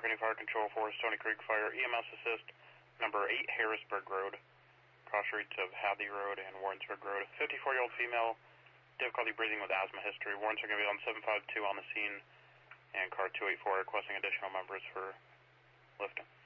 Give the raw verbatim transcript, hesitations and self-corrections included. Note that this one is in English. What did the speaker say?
County Fire Control for Stony Creek Fire, E M S Assist, number eight Harrisburg Road, cross streets of Hadley Road and Warrensburg Road. fifty-four-year-old female, difficulty breathing with asthma history. Warrants are going to be on seven five two on the scene, and car two eight four requesting additional members for lifting.